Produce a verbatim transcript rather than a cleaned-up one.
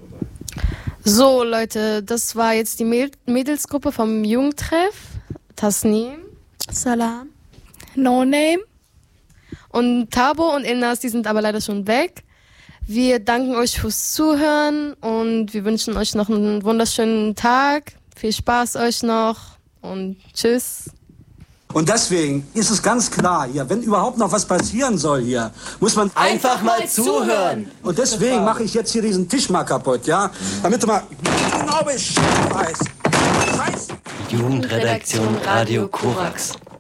So, Leute, das war jetzt die Mäd- Mädelsgruppe vom Jugendtreff. Tasnim, Salam, No Name und Tabo und Ilnas, die sind aber leider schon weg. Wir danken euch fürs Zuhören und wir wünschen euch noch einen wunderschönen Tag. Viel Spaß euch noch und tschüss. Und deswegen ist es ganz klar hier, wenn überhaupt noch was passieren soll hier, muss man einfach mal zuhören. Und deswegen mache ich jetzt hier diesen Tisch mal kaputt, ja? Damit du mal genau Bescheid weißt. Scheiße. Jugendredaktion Radio Korax.